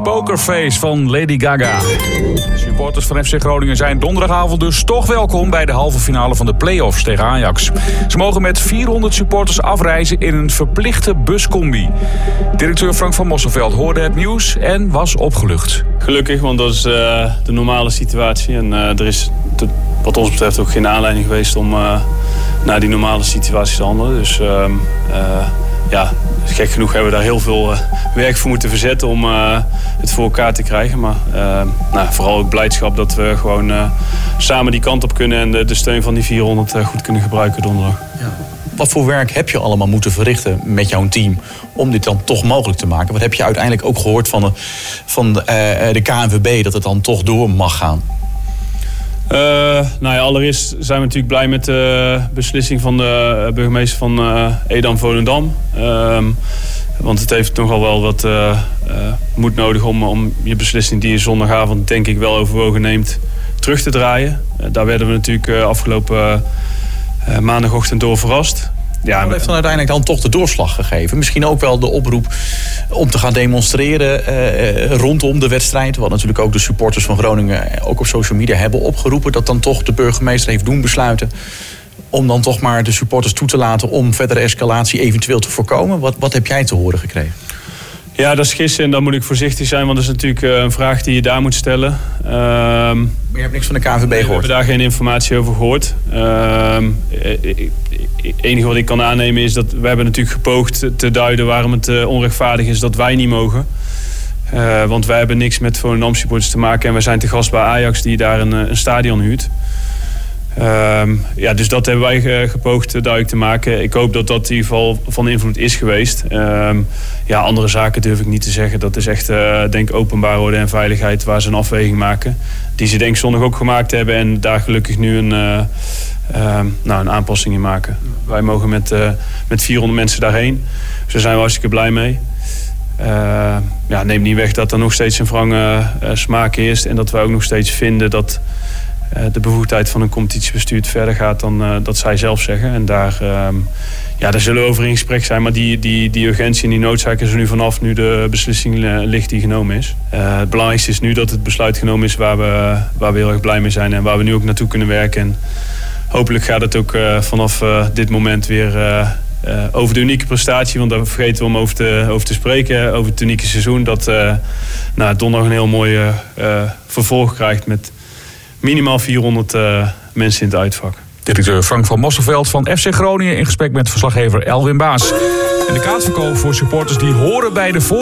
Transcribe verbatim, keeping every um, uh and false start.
Pokerface van Lady Gaga. Supporters van F C Groningen zijn donderdagavond dus toch welkom bij de halve finale van de play-offs tegen Ajax. Ze mogen met vierhonderd supporters afreizen in een verplichte buscombi. Directeur Frank van Mosselveld hoorde het nieuws en was opgelucht. Gelukkig, want dat is uh, de normale situatie. En uh, er is te, wat ons betreft ook geen aanleiding geweest om uh, naar die normale situatie te handelen. Dus uh, uh, ja, gek genoeg hebben we daar heel veel uh, werk voor moeten verzetten om uh, het voor elkaar te krijgen. Maar uh, nou, vooral ook blijdschap dat we gewoon uh, samen die kant op kunnen en de, de steun van die vierhonderd uh, goed kunnen gebruiken donderdag. Ja. Wat voor werk heb je allemaal moeten verrichten met jouw team om dit dan toch mogelijk te maken? Wat heb je uiteindelijk ook gehoord van de, van de, uh, de K N V B dat het dan toch door mag gaan? Uh, nou ja, allereerst zijn we natuurlijk blij met de beslissing van de burgemeester van uh, Edam-Volendam. Uh, want het heeft nogal wel wat uh, uh, moed nodig om, om je beslissing die je zondagavond denk ik wel overwogen neemt terug te draaien. Uh, daar werden we natuurlijk uh, afgelopen uh, maandagochtend door verrast. Ja, Wat heeft dan uiteindelijk dan toch de doorslag gegeven? Misschien ook wel de oproep om te gaan demonstreren eh, rondom de wedstrijd. Wat natuurlijk ook de supporters van Groningen ook op social media hebben opgeroepen. Dat dan toch de burgemeester heeft doen besluiten om dan toch maar de supporters toe te laten om verdere escalatie eventueel te voorkomen. Wat, wat heb jij te horen gekregen? Ja, dat is gissen en dan moet ik voorzichtig zijn, want dat is natuurlijk een vraag die je daar moet stellen. Uh, maar je hebt niks van de K N V B gehoord? We hebben daar geen informatie over gehoord. Het uh, enige wat ik kan aannemen is dat we hebben natuurlijk gepoogd te duiden waarom het uh, onrechtvaardig is dat wij niet mogen. Uh, want wij hebben niks met Volendam supporters te maken en wij zijn te gast bij Ajax die daar een, een stadion huurt. Um, ja, dus dat hebben wij gepoogd duidelijk te maken. Ik hoop dat dat in ieder geval van invloed is geweest. Um, ja, andere zaken durf ik niet te zeggen. Dat is echt, uh, denk ik, openbare orde en veiligheid waar ze een afweging maken. Die ze denk ik zondag ook gemaakt hebben en daar gelukkig nu een, uh, uh, nou, een aanpassing in maken. Wij mogen met, uh, met vierhonderd mensen daarheen. Dus daar zijn we hartstikke blij mee. Uh, ja, neemt niet weg dat er nog steeds een wrange uh, smaak is en dat wij ook nog steeds vinden dat de bevoegdheid van een competitiebestuur verder gaat dan uh, dat zij zelf zeggen. En daar, uh, ja, daar zullen we over in gesprek zijn. Maar die, die, die urgentie en die noodzaak is er nu vanaf nu de beslissing uh, ligt die genomen is. Uh, het belangrijkste is nu dat het besluit genomen is waar we, waar we heel erg blij mee zijn. En waar we nu ook naartoe kunnen werken. En hopelijk gaat het ook uh, vanaf uh, dit moment weer uh, uh, over de unieke prestatie. Want daar vergeten we om over te, over te spreken. Over het unieke seizoen. Dat uh, nou, donderdag een heel mooi uh, uh, vervolg krijgt met minimaal vierhonderd uh, mensen in het uitvak. Directeur Frank van Mosselveld van F C Groningen in gesprek met verslaggever Elwin Baas. En de kaartverkoop voor supporters die horen bij de voor